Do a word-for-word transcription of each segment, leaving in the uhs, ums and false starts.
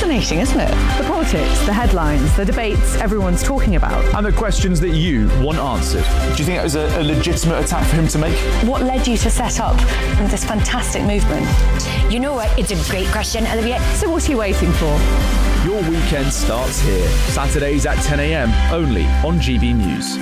fascinating, isn't it? The politics, the headlines, the debates everyone's talking about. And the questions that you want answered. Do you think that was a, a legitimate attack for him to make? What led you to set up this fantastic movement? You know what? It's a great question, Olivia. So what are you waiting for? Your weekend starts here. Saturdays at ten a.m. only on G B News.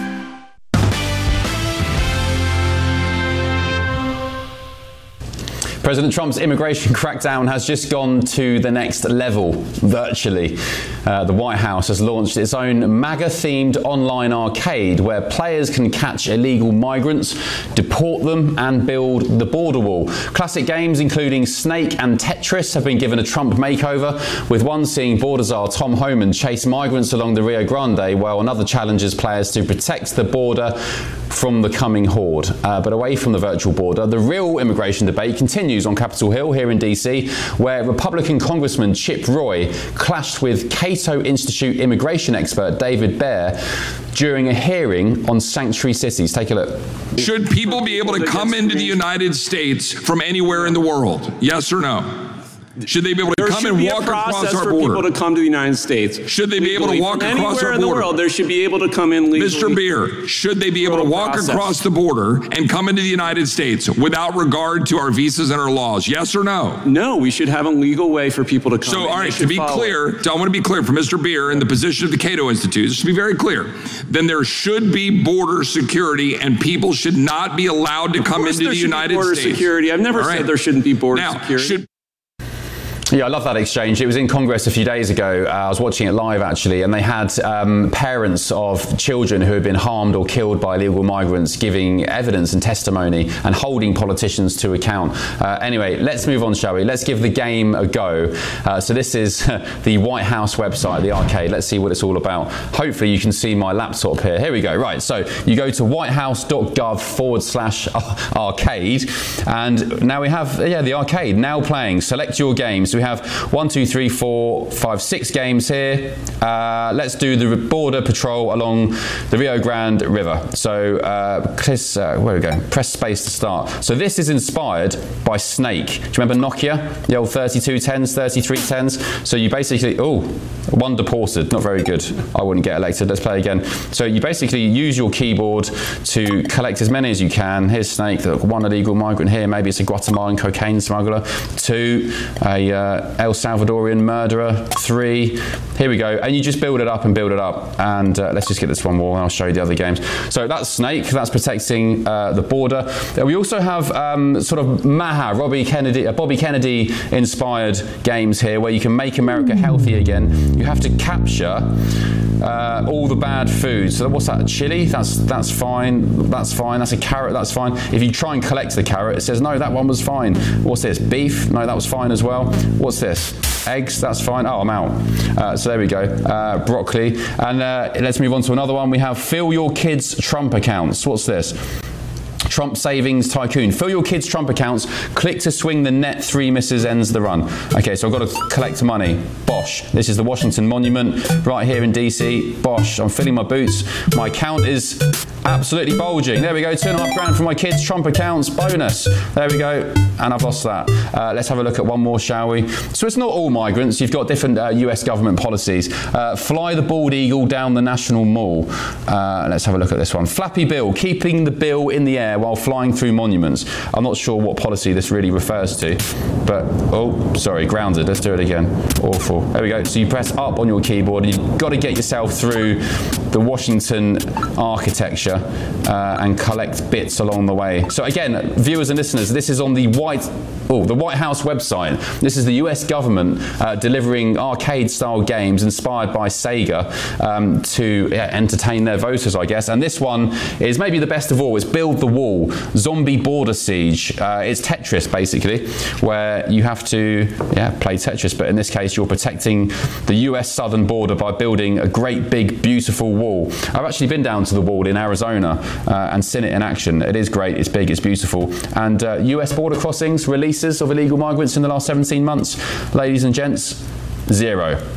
President Trump's immigration crackdown has just gone to the next level, virtually. Uh, the White House has launched its own MAGA-themed online arcade where players can catch illegal migrants, deport them and build the border wall. Classic games including Snake and Tetris have been given a Trump makeover, with one seeing border czar Tom Homan chase migrants along the Rio Grande, while another challenges players to protect the border from the coming horde. Uh, but away from the virtual border, the real immigration debate continues on Capitol Hill here in D C, where Republican Congressman Chip Roy clashed with Cato Institute immigration expert David Baer during a hearing on sanctuary cities. Take a look. Should people be able to come into the United States from anywhere in the world? Yes or no? Should they be able to there come and walk across our for border? People to come to the United States. Should they be able to walk from across our border? Anywhere in the world, there should be able to come in legally. Mister Beer, should they be able to walk process. across the border and come into the United States without regard to our visas and our laws? Yes or no? No, we should have a legal way for people to come. So, in. all They right, should to be follow. clear, I want to be clear for Mister Beer in the position of the Cato Institute, just to be very clear, then there should be border security and people should not be allowed to Of come course into there the should be United border States. security. I've never All said right. there shouldn't be border now, security. Should Yeah, I love that exchange. It was in Congress a few days ago. Uh, I was watching it live, actually, and they had um, parents of children who had been harmed or killed by illegal migrants giving evidence and testimony and holding politicians to account. Uh, anyway, let's move on, shall we? Let's give the game a go. Uh, so this is the White House website, the arcade. Let's see what it's all about. Hopefully you can see my laptop here. Here we go. Right, so you go to whitehouse.gov forward slash arcade, and now we have, yeah, the arcade now playing. Select your game. So we have one, two, three, four, five, six games here. Uh, let's do the border patrol along the Rio Grande River. So uh, press, uh, where we go? Press space to start. So this is inspired by Snake. Do you remember Nokia? The old thirty-two tens, thirty-three tens? So you basically, oh, one deported, not very good. I wouldn't get elected. Let's play again. So you basically use your keyboard to collect as many as you can. Here's Snake, look, one illegal migrant here. Maybe it's a Guatemalan cocaine smuggler. Two, a uh, El Salvadorian murderer. Three, here we go. And you just build it up and build it up. And uh, let's just get this one more and I'll show you the other games. So that's Snake, that's protecting uh, the border. Uh, we also have um, sort of Maha, Robbie Kennedy, uh, Bobby Kennedy inspired games here where you can make America healthy again. You have to capture uh, all the bad food. So what's that? Chili? That's that's fine. That's fine. That's a carrot. That's fine. If you try and collect the carrot, it says no, that one was fine. What's this? Beef? No, that was fine as well. What's this? Eggs? That's fine. Oh, I'm out. Uh, so there we go. Uh, broccoli. And uh, let's move on to another one. We have fill your kids' Trump accounts. What's this? Trump Savings Tycoon. Fill your kids' Trump accounts. Click to swing the net. Three misses ends the run. Okay, so I've got to collect money. Bosh. This is the Washington Monument right here in D C. Bosh. I'm filling my boots. My account is absolutely bulging. There we go. Two and a half grand for my kids' Trump accounts. Bonus. There we go. And I've lost that. Uh, let's have a look at one more, shall we? So it's not all migrants. You've got different uh, U S government policies. Uh, fly the bald eagle down the National Mall. Uh, let's have a look at this one. Flappy Bill. Keeping the bill in the air while flying through monuments. I'm not sure what policy this really refers to, but, oh, sorry, grounded. Let's do it again. Awful. There we go. So you press up on your keyboard and you've got to get yourself through the Washington architecture uh, and collect bits along the way. So again, viewers and listeners, this is on the White, oh, the White House website. This is the U S government uh, delivering arcade-style games inspired by Sega um, to yeah, entertain their voters, I guess. And this one is maybe the best of all. It's Build the Wall. Zombie Border Siege. Uh, it's Tetris, basically, where you have to yeah, play Tetris, but in this case you're protecting the U S southern border by building a great big beautiful wall. I've actually been down to the wall in Arizona uh, and seen it in action. It is great, it's big, it's beautiful. And uh, U S border crossings, releases of illegal migrants in the last seventeen months, ladies and gents, zero.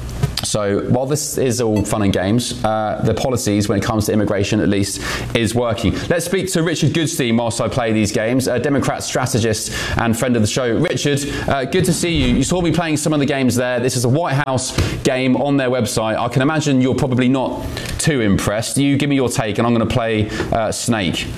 So while this is all fun and games, uh, the policies when it comes to immigration at least is working. Let's speak to Richard Goodstein whilst I play these games, a Democrat strategist and friend of the show. Richard, uh, good to see you. You saw me playing some of the games there. This is a White House game on their website. I can imagine you're probably not too impressed. You give me your take and I'm going to play uh, Snake.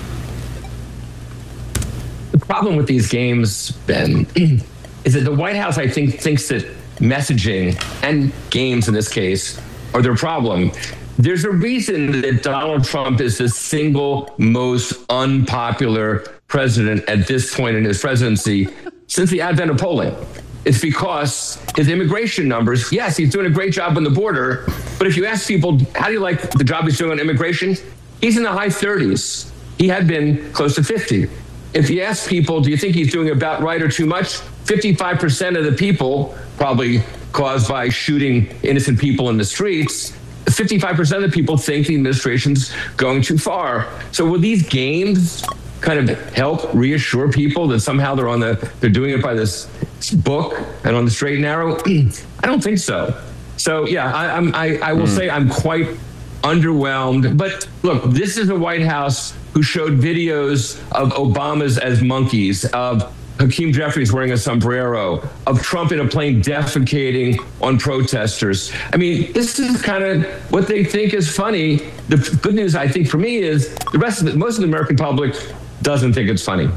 The problem with these games, Ben, is that the White House, I think, thinks that messaging and games in this case are their problem. There's a reason that Donald Trump is the single most unpopular president at this point in his presidency since the advent of polling. It's because his immigration numbers, yes, he's doing a great job on the border, but if you ask people, how do you like the job he's doing on immigration? He's in the high thirties. He had been close to fifty. If you ask people, do you think he's doing about right or too much? fifty-five percent of the people, probably caused by shooting innocent people in the streets, fifty-five percent of the people think the administration's going too far. So will these games kind of help reassure people that somehow they're on the, they're doing it by this book and on the straight and narrow? I don't think so. So yeah, I, I'm, I, I will mm. say I'm quite underwhelmed. But look, this is a White House who showed videos of Obamas as monkeys, of Hakeem Jeffries wearing a sombrero, of Trump in a plane defecating on protesters. I mean, this is kind of what they think is funny. The good news, I think, for me is the rest of the, most of the American public doesn't think it's funny.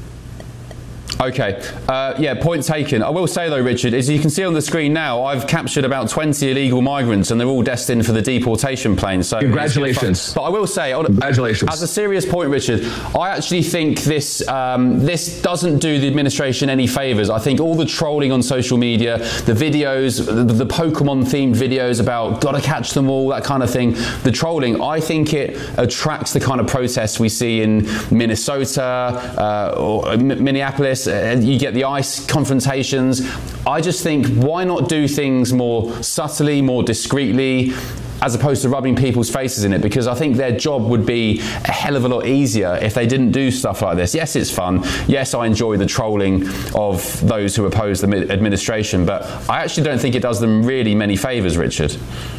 Okay, uh, yeah, point taken. I will say though, Richard, as you can see on the screen now, I've captured about twenty illegal migrants and they're all destined for the deportation plane. So congratulations. But I will say, congratulations. As a serious point, Richard, I actually think this um, this doesn't do the administration any favours. I think all the trolling on social media, the videos, the, the Pokemon-themed videos about gotta catch them all, that kind of thing, the trolling, I think it attracts the kind of protests we see in Minnesota uh, or Minneapolis. You get the ICE confrontations. I just think, why not do things more subtly, more discreetly, as opposed to rubbing people's faces in it? Because I think their job would be a hell of a lot easier if they didn't do stuff like this. Yes, it's fun. Yes, I enjoy the trolling of those who oppose the administration, but I actually don't think it does them really many favors, Richard.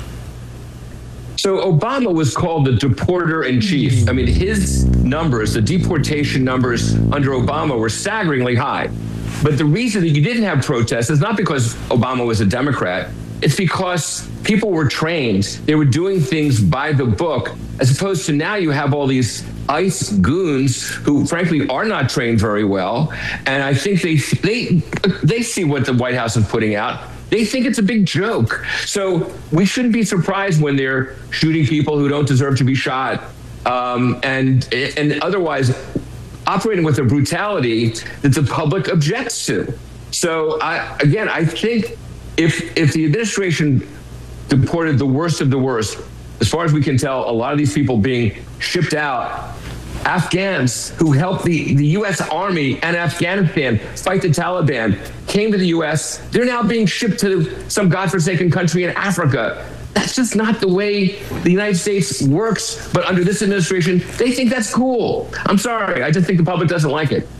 So Obama was called the deporter in chief. I mean, his numbers, the deportation numbers under Obama were staggeringly high. But the reason that you didn't have protests is not because Obama was a Democrat. It's because people were trained. They were doing things by the book, as opposed to now you have all these ICE goons who, frankly, are not trained very well. And I think they they they see what the White House is putting out. They think it's a big joke. So we shouldn't be surprised when they're shooting people who don't deserve to be shot, um, and and otherwise operating with a brutality that the public objects to. So I, again, I think if if the administration deported the worst of the worst, as far as we can tell, a lot of these people being shipped out, Afghans who helped the, the U S Army and Afghanistan fight the Taliban, came to the U S, they're now being shipped to some godforsaken country in Africa. That's just not the way the United States works. But under this administration, they think that's cool. I'm sorry, I just think the public doesn't like it.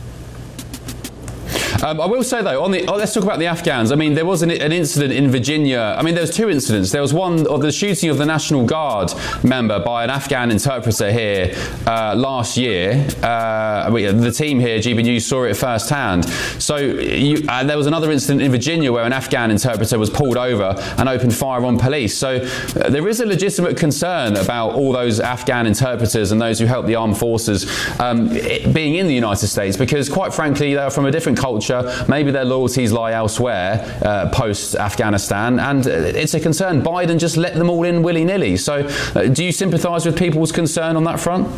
Um, I will say though, on the oh, let's talk about the Afghans. I mean, there was an, an incident in Virginia. I mean, there was two incidents. There was one of the shooting of the National Guard member by an Afghan interpreter here uh, last year. Uh, the team here, G B News, saw it firsthand. So you, uh, there was another incident in Virginia where an Afghan interpreter was pulled over and opened fire on police. So uh, there is a legitimate concern about all those Afghan interpreters and those who help the armed forces um, being in the United States, because quite frankly, they're from a different culture. Maybe their loyalties lie elsewhere uh, post-Afghanistan, and it's a concern. Biden just let them all in willy-nilly. So uh, do you sympathise with people's concern on that front?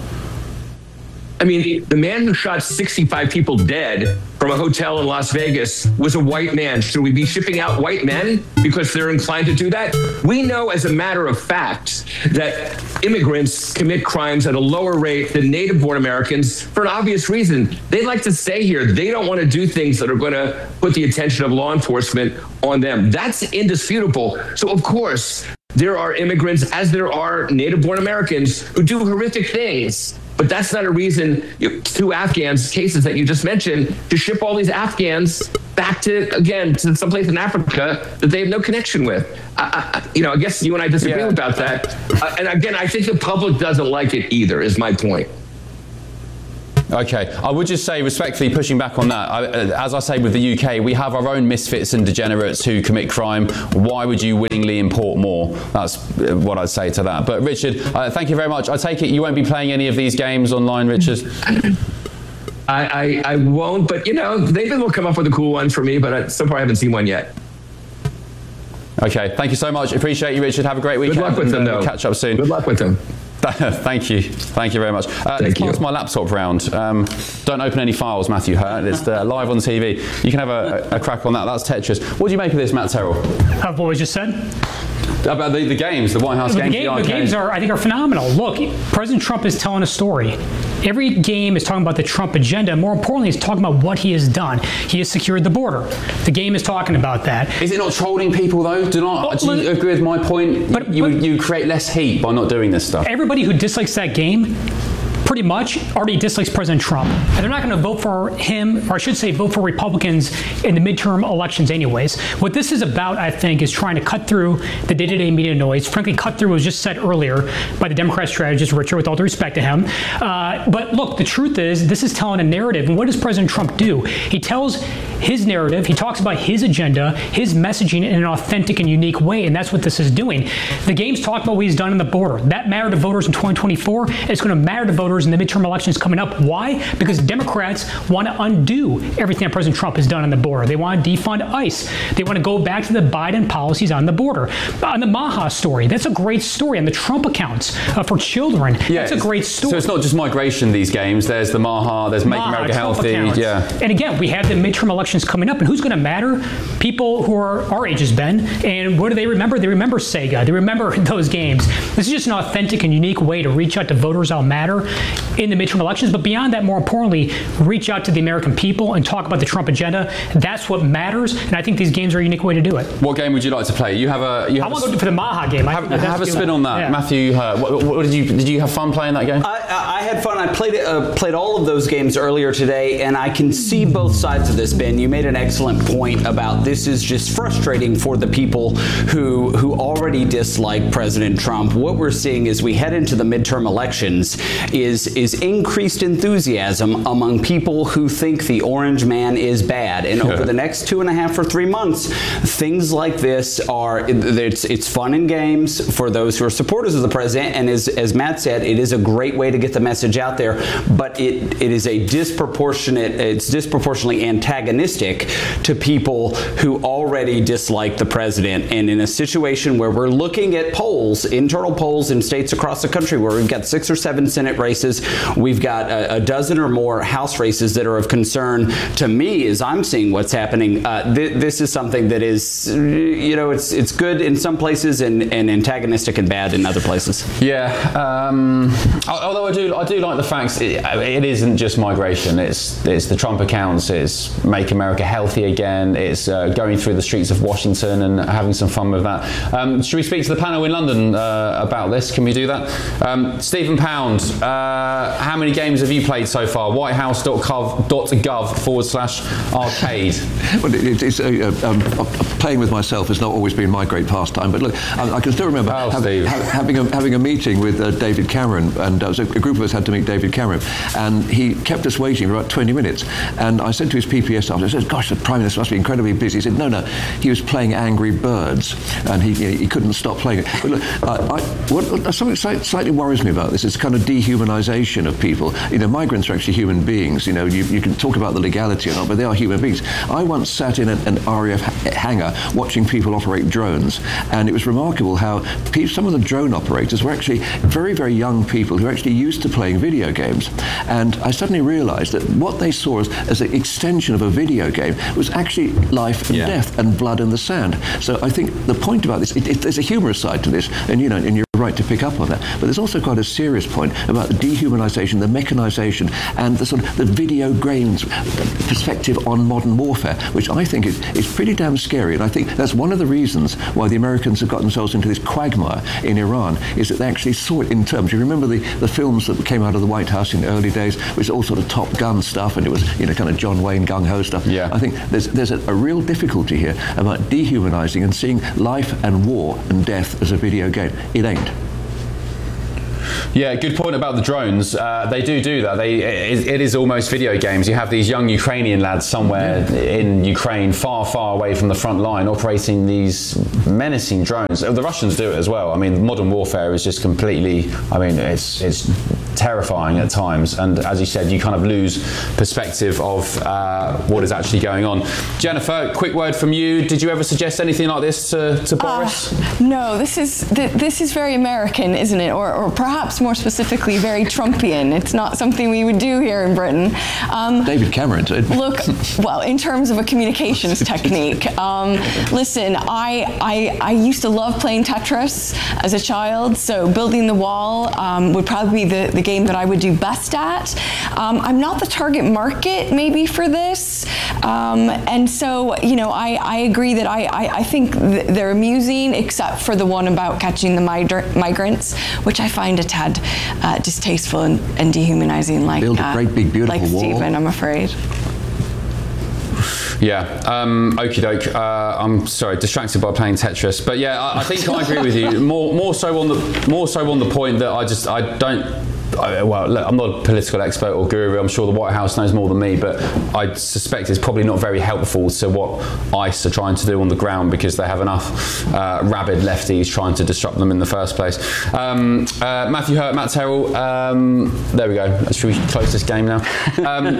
I mean, the man who shot sixty-five people dead from a hotel in Las Vegas was a white man. Should we be shipping out white men because they're inclined to do that? We know as a matter of fact that immigrants commit crimes at a lower rate than native-born Americans for an obvious reason. They like to stay here. They don't want to do things that are going to put the attention of law enforcement on them. That's indisputable. So, of course, there are immigrants, as there are native-born Americans, who do horrific things. But that's not a reason, you know, two Afghans cases that you just mentioned, to ship all these Afghans back to, again, to someplace in Africa that they have no connection with. I, I, you know, I guess you and I disagree Yeah. about that. Uh, and again, I think the public doesn't like it either, is my point. Okay, I would just say, respectfully, pushing back on that, I, as I say with the U K, we have our own misfits and degenerates who commit crime. Why would you willingly import more? That's what I'd say to that. But Richard, uh, thank you very much. I take it you won't be playing any of these games online, Richard? I, I, I won't, but, you know, they will come up with a cool one for me, but I, so far I haven't seen one yet. Okay, thank you so much. Appreciate you, Richard. Have a great weekend. Good luck with them, and, uh, though. We'll catch up soon. Good luck with them. Thank you. Thank you very much. Uh, Thank pass you. my laptop round. Um, don't open any files, Matthew Hurt. It's uh, live on T V. You can have a, a, a crack on that. That's Tetris. What do you make of this, Matt Terrell? Of what was just said? About the, the games, the White House The, games, game, the the games are, I think, are phenomenal. Look, President Trump is telling a story. Every game is talking about the Trump agenda. More importantly, he's talking about what he has done. He has secured the border. The game is talking about that. Is it not trolling people, though? Do, not, Well, do you look- agree with my point? But- you, but- you create less heat by not doing this stuff. Everybody who dislikes that game pretty much already dislikes President Trump. And they're not going to vote for him, or I should say vote for Republicans in the midterm elections anyways. What this is about, I think, is trying to cut through the day-to-day media noise. Frankly, cut through what was just said earlier by the Democrat strategist, Richard, with all due respect to him. Uh, but look, the truth is, this is telling a narrative. And what does President Trump do? He tells his narrative. He talks about his agenda, his messaging in an authentic and unique way. And that's what this is doing. The game's talk about what he's done in the border. That mattered to voters in twenty twenty-four. It's going to matter to voters in the midterm elections coming up. Why? Because Democrats want to undo everything that President Trump has done on the border. They want to defund ICE. They want to go back to the Biden policies on the border. On the Maha story, that's a great story. On the Trump accounts uh, for children, Yeah, that's a great story. So it's not just migration, these games. There's the Maha, there's Make Maha, America Trump Healthy. accounts. Yeah. And again, we have the midterm elections coming up, and who's going to matter? People who are our age as Ben. And what do they remember? They remember Sega. They remember those games. This is just an authentic and unique way to reach out to voters that'll matter in the midterm elections. But beyond that, more importantly, reach out to the American people and talk about the Trump agenda. That's what matters. And I think these games are a unique way to do it. What game would you like to play? You have a. You I have want a, to go for the Maha game. I have, think that's have a good. spin on that, Yeah. Matthew. Uh, what, what did you did you have fun playing that game? I, I had fun. I played uh, played all of those games earlier today, and I can see both sides of this, Ben. You made an excellent point about this is just frustrating for the people who who already dislike President Trump. What we're seeing as we head into the midterm elections is is increased enthusiasm among people who think the orange man is bad. And over the next two and a half or three months, things like this are it's it's fun and games for those who are supporters of the president. And as as Matt said, it is a great way to get the message out there. But it it is a disproportionate. It's disproportionately antagonistic to people who already dislike the president. And in a situation where we're looking at polls, internal polls in states across the country, where we've got six or seven Senate races, we've got a, a dozen or more House races that are of concern to me as I'm seeing what's happening. Uh, th- this is something that is, you know, it's it's good in some places and, and antagonistic and bad in other places. Yeah. Um, although I do I do like the facts. It, it isn't just migration. It's it's the Trump accounts. It's Make America Healthy again. It's uh, going through the streets of Washington and having some fun with that. Um, should we speak to the panel in London uh, about this? Can we do that? Um, Stephen Pound, uh, how many games have you played so far? whitehouse.gov forward slash arcade. Well, it, it's uh, um, playing with myself has not always been my great pastime. But look, I, I can still remember Oh, have, Steve. ha- having a having a meeting with uh, David Cameron, and uh, so a group of us had to meet David Cameron, and he kept us waiting for about twenty minutes. And I said to his P P S staff, I said, "Gosh, the Prime Minister must be incredibly busy." He said, "No, no, he was playing Angry Birds, and he he couldn't stop playing it." But look, uh, I, what, something slightly worries me about this is kind of dehumanization of people. You know, migrants are actually human beings. You know, you, you can talk about the legality or not, but they are human beings. I once sat in an, an R A F hangar watching people operate drones, and it was remarkable how pe- some of the drone operators were actually very, very young people who were actually used to playing video games. And I suddenly realized that what they saw as, as an extension of a video game was actually life and Yeah. death and blood in the sand. So I think the point about this, it, it, there's a humorous side to this, and you know, and you're right to pick up on that. But there's also quite a serious point about the dehumanization, the mechanization, and the sort of the video games perspective on modern warfare, which I think is, is pretty damn scary. And I think that's one of the reasons why the Americans have got themselves into this quagmire in Iran, is that they actually saw it in terms. You remember the, the films that came out of the White House in the early days, which was all sort of Top Gun stuff, and it was, you know, kind of John Wayne gung-ho stuff. Yeah. I think there's, there's a, a real difficulty here about dehumanizing and seeing life and war and death as a video game. It ain't. Yeah, good point about the drones. Uh, they do do that. They, it, it is almost video games. You have these young Ukrainian lads somewhere yeah. in Ukraine, far, far away from the front line, operating these menacing drones. The Russians do it as well. I mean, modern warfare is just completely, I mean, it's it's terrifying at times. And as you said, you kind of lose perspective of uh, what is actually going on. Jennifer, quick word from you. Did you ever suggest anything like this to, to Boris? Uh, no, this is th- this is very American, isn't it? Or, or perhaps more specifically, very Trumpian. It's not something we would do here in Britain. Um, David Cameron did. Look, well, in terms of a communications technique, um, listen, I, I I used to love playing Tetris as a child, so building the wall um, would probably be the, the game that I would do best at. Um, I'm not the target market, maybe, for this. Um, and so, you know, I, I agree that I, I, I think th- they're amusing, except for the one about catching the migra- migrants, which I find a tad uh, distasteful and, and dehumanizing, like, Build a great big beautiful like wall. Stephen, I'm afraid. Yeah, um, okie doke. Uh, I'm sorry, distracted by playing Tetris, but yeah, I, I think I agree with you. More, more so on the, more so on the point that I just, I don't. I, well, look, I'm not a political expert or guru. I'm sure the White House knows more than me, but I suspect it's probably not very helpful to what ICE are trying to do on the ground, because they have enough uh, rabid lefties trying to disrupt them in the first place. Um, uh, Matthew Hurt, Matt Terrell. Um, there we go. Should we close this game now? Um,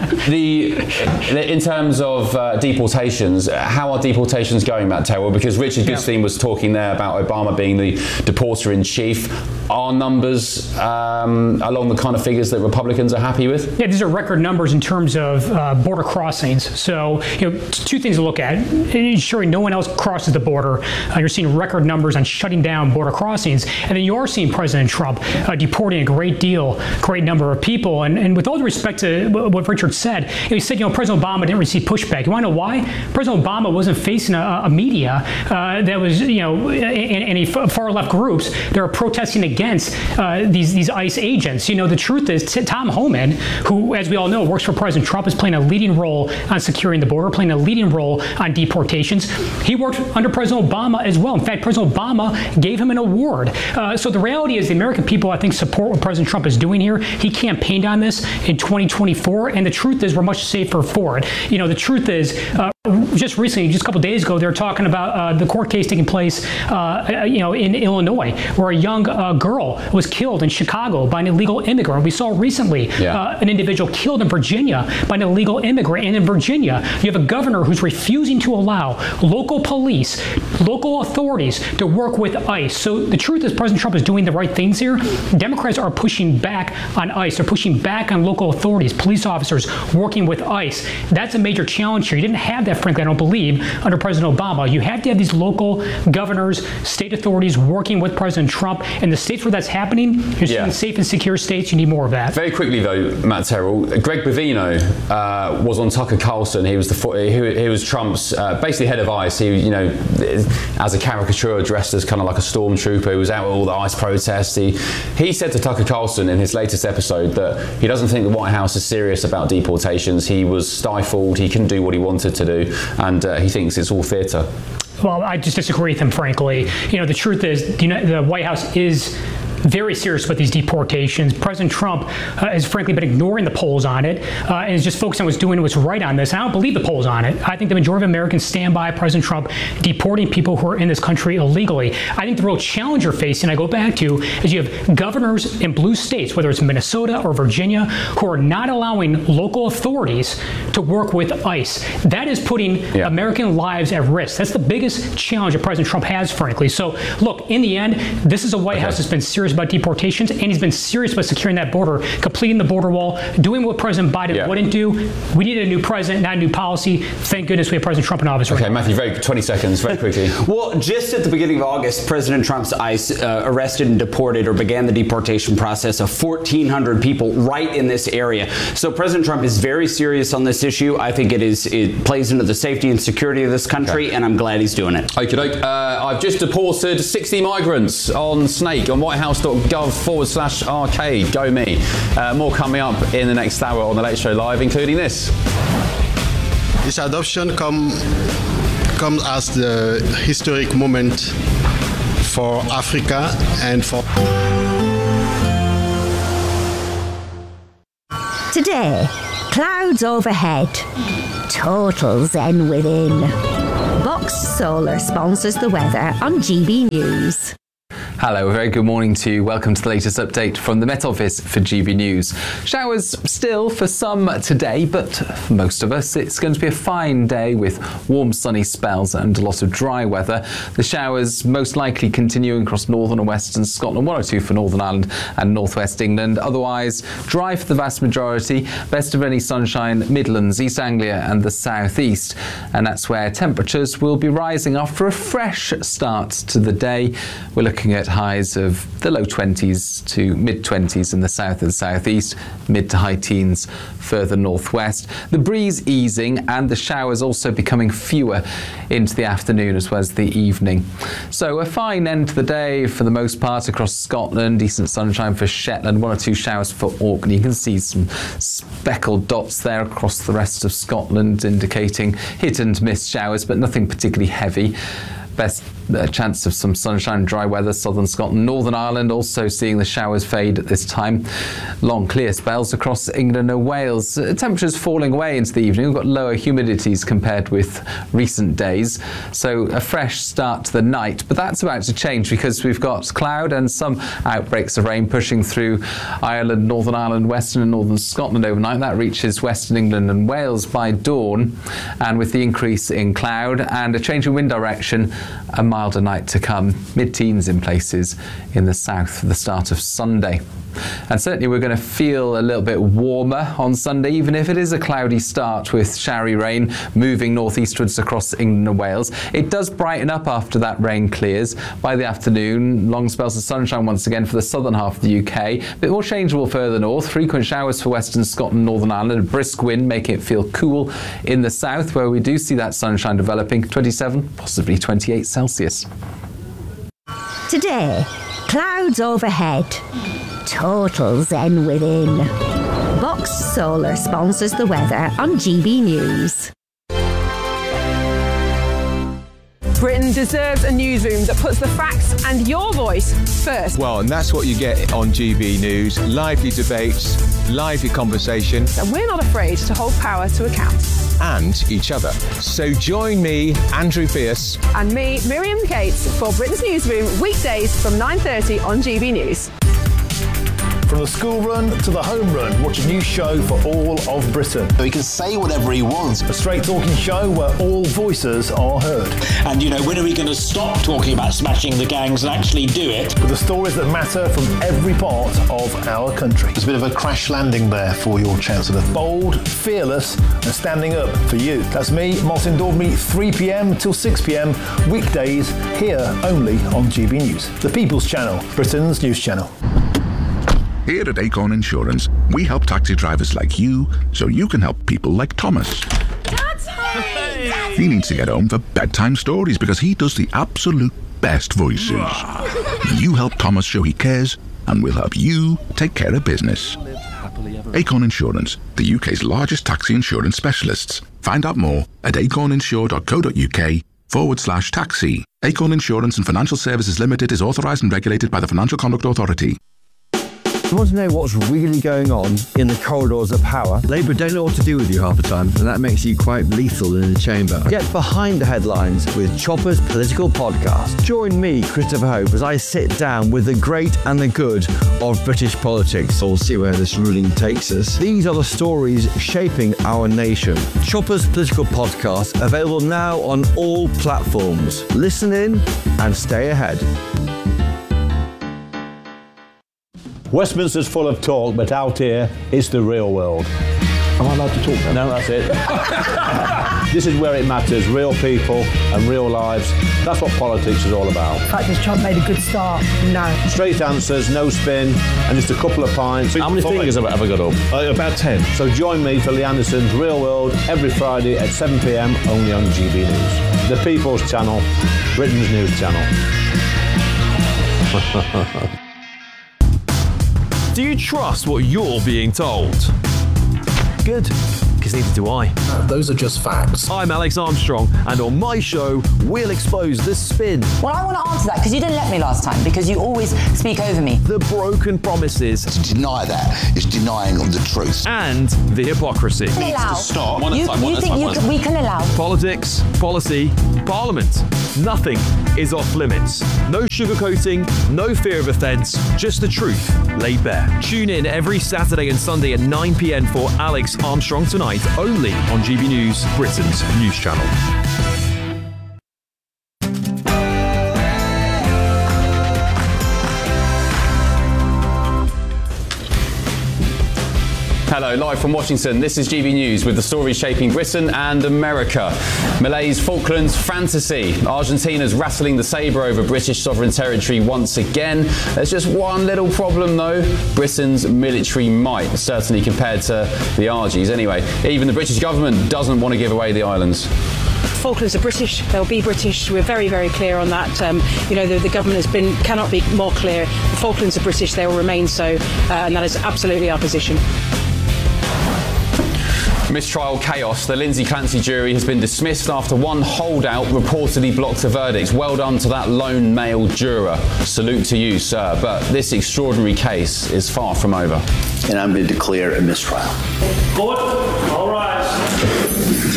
the, in terms of uh, deportations, how are deportations going, Matt Terrell? Because Richard Goodstein yeah. was talking there about Obama being the deporter in chief. Are numbers um, along the kind of figures that Republicans are happy with? Yeah, these are record numbers in terms of uh, border crossings. So, you know, t- two things to look at. Ensuring no one else crosses the border. Uh, you're seeing record numbers on shutting down border crossings. And then you are seeing President Trump uh, deporting a great deal, great number of people. And, and with all due respect to what Richard said, you know, he said, you know, President Obama didn't receive pushback. You want to know why? President Obama wasn't facing a, a media uh, that was, you know, any far left groups that are protesting against against uh, these these ICE agents. You know, the truth is, t- Tom Homan, who, as we all know, works for President Trump, is playing a leading role on securing the border, playing a leading role on deportations. He worked under President Obama as well. In fact, President Obama gave him an award. Uh, so the reality is, the American people, I think, support what President Trump is doing here. He campaigned on this in twenty twenty-four, and the truth is, we're much safer for it. You know, the truth is, uh, just recently, just a couple days ago, they were talking about uh, the court case taking place, uh, you know, in Illinois, where a young uh, girl was killed in Chicago by an illegal immigrant. We saw recently yeah. uh, an individual killed in Virginia by an illegal immigrant. And in Virginia, you have a governor who's refusing to allow local police, local authorities to work with ICE. So the truth is, President Trump is doing the right things here. Democrats are pushing back on ICE. They're pushing back on local authorities, police officers working with ICE. That's a major challenge here. You didn't have that, frankly, I don't believe, under President Obama. You have to have these local governors, state authorities working with President Trump. And the states where that's happening, you're seeing yeah. safe and secure states. You need more of that. Very quickly, though, Matt Terrell, Greg Bovino uh, was on Tucker Carlson. He was the he, he was Trump's uh, basically head of ICE. He, you know, as a caricature, dressed as kind of like a stormtrooper. He was out at all the ICE protests. He he said to Tucker Carlson in his latest episode that he doesn't think the White House is serious about deportations. He was stifled. He couldn't do what he wanted to do, and uh, he thinks it's all theatre. Well, I just disagree with him, frankly. You know, the truth is, you know, the White House is very serious about these deportations. President Trump uh, has frankly been ignoring the polls on it uh, and is just focusing on what's doing what's right on this. And I don't believe the polls on it. I think the majority of Americans stand by President Trump deporting people who are in this country illegally. I think the real challenge you're facing, I go back to, is you have governors in blue states, whether it's Minnesota or Virginia, who are not allowing local authorities to work with ICE. That is putting yeah. American lives at risk. That's the biggest challenge that President Trump has, frankly. So, look, in the end, this is a White okay. House that's been serious serious about deportations, and he's been serious about securing that border, completing the border wall, doing what President Biden yeah. wouldn't do. We needed a new president, not a new policy. Thank goodness we have President Trump in office okay, right now. Okay, Matthew, very twenty seconds, very quickly. Well, just at the beginning of August, President Trump's ICE uh, arrested and deported or began the deportation process of fourteen hundred people right in this area. So President Trump is very serious on this issue. I think it is it plays into the safety and security of this country, okay. and I'm glad he's doing it. Okay, uh, I've just deported sixty migrants on Snake on whitehouse.gov forward slash arcade. Go me. Uh, more coming up in the next hour on the Late Show Live, including this. This adoption come, comes as the historic moment for Africa and for... Today, clouds overhead, total zen within. Box Solar sponsors the weather on G B News. Hello, a very good morning to you. Welcome to the latest update from the Met Office for G B News. Showers still for some today, but for most of us, it's going to be a fine day with warm sunny spells and a lot of dry weather. The showers most likely continuing across northern and western Scotland, one or two for Northern Ireland and northwest England. Otherwise, dry for the vast majority. Best of any sunshine, Midlands, East Anglia and the southeast. And that's where temperatures will be rising after a fresh start to the day. We're looking at highs of the low twenties to mid twenties in the south and southeast, mid to high teens further northwest. The breeze easing and the showers also becoming fewer into the afternoon as well as the evening. So a fine end to the day for the most part across Scotland, decent sunshine for Shetland, one or two showers for Orkney. You can see some speckled dots there across the rest of Scotland indicating hit and miss showers, but nothing particularly heavy. Best uh, chance of some sunshine and dry weather, southern Scotland, Northern Ireland also seeing the showers fade at this time. Long clear spells across England and Wales. Uh, temperatures falling away into the evening. We've got lower humidities compared with recent days. So a fresh start to the night, but that's about to change because we've got cloud and some outbreaks of rain pushing through Ireland, Northern Ireland, Western and Northern Scotland overnight. That reaches Western England and Wales by dawn. And with the increase in cloud and a change in wind direction, a milder night to come, mid-teens in places in the south for the start of Sunday. And certainly we're going to feel a little bit warmer on Sunday, even if it is a cloudy start with showery rain moving northeastwards across England and Wales. It does brighten up after that rain clears. By the afternoon, long spells of sunshine once again for the southern half of the U K. A bit more changeable further north. Frequent showers for western Scotland, Northern Ireland. A brisk wind making it feel cool in the south where we do see that sunshine developing. twenty-seven, possibly twenty-eight Celsius. Today, clouds overhead, total zen within. Box Solar sponsors the weather on G B News. Britain deserves a newsroom that puts the facts and your voice first. Well, and that's what you get on G B News. Lively debates, lively conversation. And we're not afraid to hold power to account. And each other. So join me, Andrew Pierce. And me, Miriam Cates, for Britain's Newsroom, weekdays from nine thirty on G B News. From the school run to the home run, watch a new show for all of Britain. So he can say whatever he wants. A straight talking show where all voices are heard. And, you know, when are we going to stop talking about smashing the gangs and actually do it? With the stories that matter from every part of our country. There's a bit of a crash landing there for your Chancellor. Bold, fearless and standing up for you. That's me, Martin Daubney, three p.m. till six p.m. weekdays here only on G B News. The People's Channel, Britain's news channel. Here at Acorn Insurance, we help taxi drivers like you so you can help people like Thomas. Daddy! He needs to get home for bedtime stories because he does the absolute best voices. You help Thomas show he cares, and we'll help you take care of business. Acorn Insurance, the U K's largest taxi insurance specialists. Find out more at acorninsure.co.uk forward slash taxi. Acorn Insurance and Financial Services Limited is authorised and regulated by the Financial Conduct Authority. You want to know what's really going on in the corridors of power? Labour don't know what to do with you half the time, and that makes you quite lethal in the chamber. Get behind the headlines with Chopper's Political Podcast. Join me, Christopher Hope, as I sit down with the great and the good of British politics. We'll see where this ruling takes us. These are the stories shaping our nation. Chopper's Political Podcast, available now on all platforms. Listen in and stay ahead. Westminster's full of talk, but out here, it's the real world. Am I allowed to talk now? No, that's it. This is where it matters, real people and real lives. That's what politics is all about. In fact, has Trump made a good start? No. Straight answers, no spin, and just a couple of pints. How many fingers have I ever got up? Uh, about ten. So join me for Lee Anderson's Real World every Friday at seven p m only on G B News. The People's Channel, Britain's news channel. Do you trust what you're being told? Good, because neither do I. Uh, those are just facts. I'm Alex Armstrong, and on my show, we'll expose the spin. Well, I want to answer that because you didn't let me last time, because you always speak over me. The broken promises. To deny that is denying the truth. And the hypocrisy. We can allow. Stop. You, you think you can, we can allow. Politics, policy, parliament. Nothing is off limits. No sugarcoating, no fear of offence, just the truth laid bare. Tune in every Saturday and Sunday at nine p m for Alex Armstrong Tonight, only on G B News, Britain's news channel. Hello, live from Washington, this is G B News with the stories shaping Britain and America. Malay's Falklands fantasy. Argentina's rattling the sabre over British sovereign territory once again. There's just one little problem though, Britain's military might, certainly compared to the Argies anyway. Even the British government doesn't want to give away the islands. Falklands are British, they'll be British, we're very, very clear on that. Um, you know, the, the government has been, cannot be more clear. The Falklands are British, they will remain so, uh, and that is absolutely our position. Mistrial chaos. The Lindsay Clancy jury has been dismissed after one holdout reportedly blocked the verdict. Well done to that lone male juror. Salute to you, sir. But this extraordinary case is far from over. And I'm going to declare a mistrial. Court, all rise.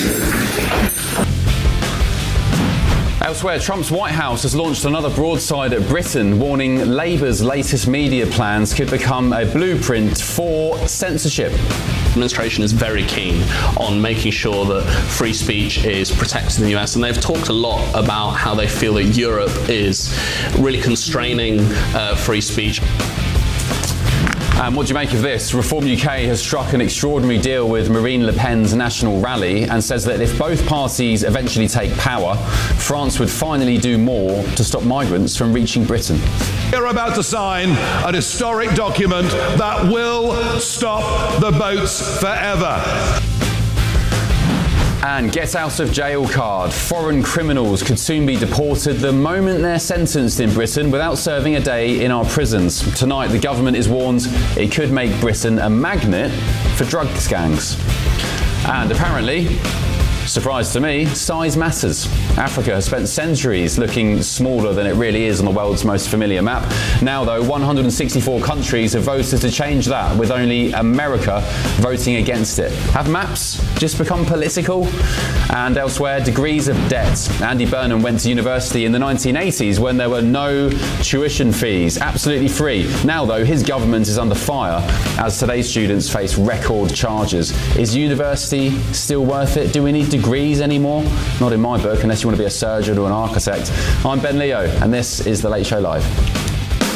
Elsewhere, Trump's White House has launched another broadside at Britain, warning Labour's latest media plans could become a blueprint for censorship. The administration is very keen on making sure that free speech is protected in the U S, and they've talked a lot about how they feel that Europe is really constraining uh, free speech. And what do you make of this? Reform U K has struck an extraordinary deal with Marine Le Pen's National Rally and says that if both parties eventually take power, France would finally do more to stop migrants from reaching Britain. We're about to sign an historic document that will stop the boats forever. And get out of jail card. Foreign criminals could soon be deported the moment they're sentenced in Britain without serving a day in our prisons. Tonight, the government is warned it could make Britain a magnet for drug gangs. And apparently, surprise to me, size matters. Africa has spent centuries looking smaller than it really is on the world's most familiar map. Now, though, one hundred sixty-four countries have voted to change that, with only America voting against it. Have maps just become political? And elsewhere, degrees of debt. Andy Burnham went to university in the nineteen eighties when there were no tuition fees, absolutely free. Now, though, his government is under fire as today's students face record charges. Is university still worth it? Do we need degrees anymore? Not in my book, unless you want to be a surgeon or an architect. I'm Ben Leo, and this is The Late Show Live.